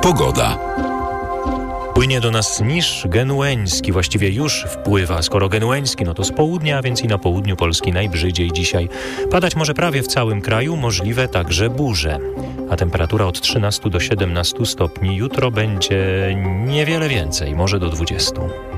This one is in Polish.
Pogoda. Płynie do nas niż genueński, właściwie już wpływa. Skoro genueński, no to z południa, a więc i na południu Polski najbrzydziej dzisiaj. Padać może prawie w całym kraju, możliwe także burze. A temperatura od 13 do 17 stopni. Jutro będzie niewiele więcej, może do 20.